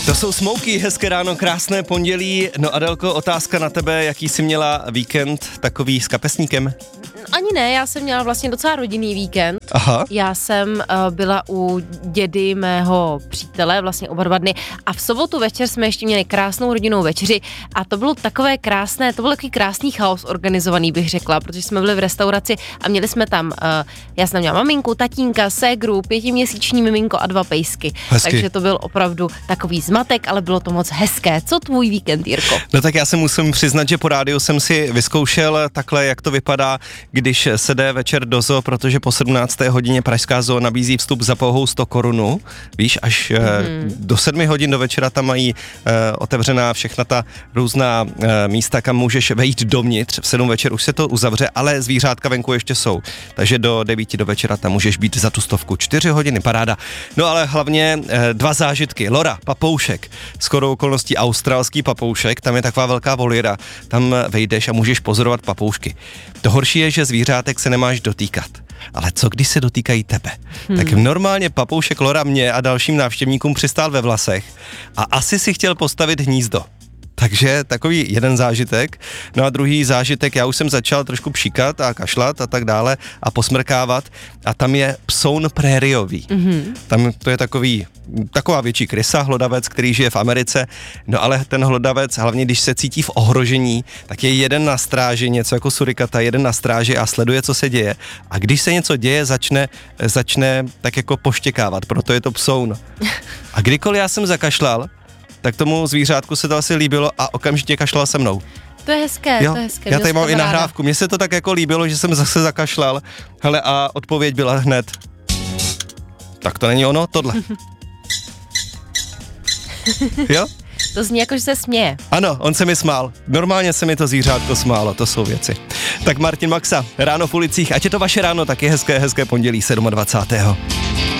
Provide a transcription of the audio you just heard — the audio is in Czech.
To jsou Smokey, hezké ráno, krásné pondělí. No Adelko, otázka na tebe, jaký jsi měla víkend takový s kapesníkem? Ani ne, já jsem měla vlastně docela rodinný víkend. Aha. Já jsem byla u dědy mého přítele vlastně oba 2 dny a v sobotu večer jsme ještě měli krásnou rodinnou večeři a to bylo takové krásné, to byl takový krásný chaos organizovaný, bych řekla, protože jsme byli v restauraci a měli jsme tam, já jsem měla maminku, tatínka, ségru, 5měsíční miminko a 2 pejsky. Hezky. Takže to byl opravdu takový zmatek, ale bylo to moc hezké. Co tvůj víkend, Jirko? No tak já se musím přiznat, že po rádiu jsem si vyzkoušel takhle, jak to vypadá, když se jde večer do zoo, protože po 17. hodině pražská zoo nabízí vstup za pouhou 100 korun. Víš, až do 7 hodin do večera tam mají otevřená všechna ta různá místa, kam můžeš vejít dovnitř. V 7 večer už se to uzavře, ale zvířátka venku ještě jsou. Takže do 9 do večera tam můžeš být za tu 100. 4 hodiny, paráda. No ale hlavně 2 zážitky. Lora, papoušek, shodou okolností australský papoušek, tam je taková velká voliera, tam vejdeš a můžeš pozorovat papoušky. To horší je, že zvířátek se nemáš dotýkat. Ale co když se dotýkají tebe? Tak normálně papoušek Lora mě a dalším návštěvníkům přistál ve vlasech a asi si chtěl postavit hnízdo. Takže takový jeden zážitek. No a druhý zážitek, já už jsem začal trošku pšíkat a kašlat a tak dále a posmrkávat a tam je psoun prériový. Tam to je taková větší krysa, hlodavec, který žije v Americe, no ale ten hlodavec, hlavně když se cítí v ohrožení, tak je jeden na stráži, něco jako surikata, jeden na stráži a sleduje, co se děje. A když se něco děje, začne tak jako poštěkávat, proto je to psoun. A kdykoliv já jsem zakašlal, tak tomu zvířátku se to asi líbilo a okamžitě kašlal se mnou. To je hezké, Jo, to je hezké. já tady mám i nahrávku, mně se to tak jako líbilo, že jsem zase zakašlal, hele a odpověď byla hned. Tak to není ono, tohle. Jo? To zní jako, že se směje. Ano, on se mi smál. Normálně se mi to zvířátko smálo, to jsou věci. Tak Martin Maxa, ráno v ulicích, ať je to vaše ráno, tak je hezké pondělí 27.